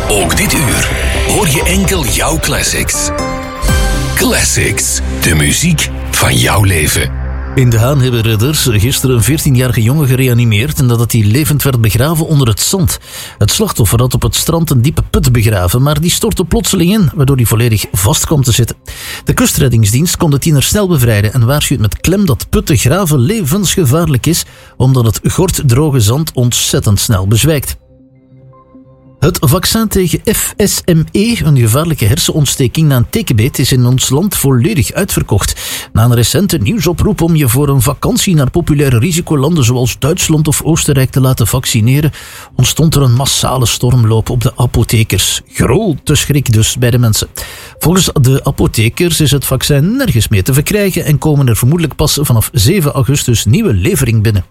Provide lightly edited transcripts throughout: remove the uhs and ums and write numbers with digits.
Ook dit uur hoor je enkel jouw classics. Classics, de muziek van jouw leven. In De Haan hebben redders gisteren een 14-jarige jongen gereanimeerd nadat hij levend werd begraven onder het zand. Het slachtoffer had op het strand een diepe put begraven, maar die stortte plotseling in, waardoor hij volledig vast kwam te zitten. De kustreddingsdienst kon de tiener snel bevrijden en waarschuwt met klem dat putten graven levensgevaarlijk is, omdat het gorddroge zand ontzettend snel bezwijkt. Het vaccin tegen FSME, een gevaarlijke hersenontsteking na een tekenbeet, is in ons land volledig uitverkocht. Na een recente nieuwsoproep om je voor een vakantie naar populaire risicolanden zoals Duitsland of Oostenrijk te laten vaccineren, ontstond er een massale stormloop op de apothekers. Grote schrik dus bij de mensen. Volgens de apothekers is het vaccin nergens meer te verkrijgen en komen er vermoedelijk pas vanaf 7 augustus nieuwe levering binnen.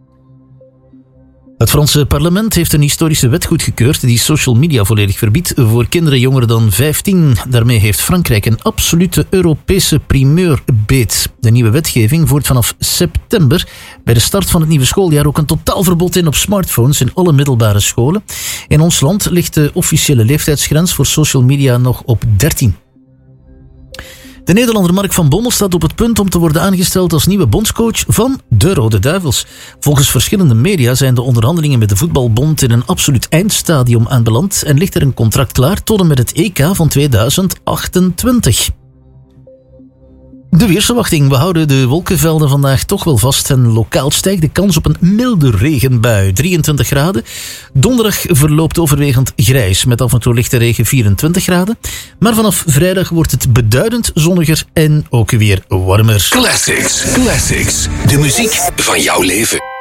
Het Franse parlement heeft een historische wet goedgekeurd die social media volledig verbiedt voor kinderen jonger dan 15. Daarmee heeft Frankrijk een absolute Europese primeur beet. De nieuwe wetgeving voert vanaf september bij de start van het nieuwe schooljaar ook een totaalverbod in op smartphones in alle middelbare scholen. In ons land ligt de officiële leeftijdsgrens voor social media nog op 13. De Nederlander Mark van Bommel staat op het punt om te worden aangesteld als nieuwe bondscoach van de Rode Duivels. Volgens verschillende media zijn de onderhandelingen met de voetbalbond in een absoluut eindstadium aanbeland en ligt er een contract klaar tot en met het EK van 2028. De weersverwachting. We houden de wolkenvelden vandaag toch wel vast en lokaal stijgt de kans op een milde regenbui. 23 graden. Donderdag verloopt overwegend grijs met af en toe lichte regen 24 graden. Maar vanaf vrijdag wordt het beduidend zonniger en ook weer warmer. Classics, de muziek van jouw leven.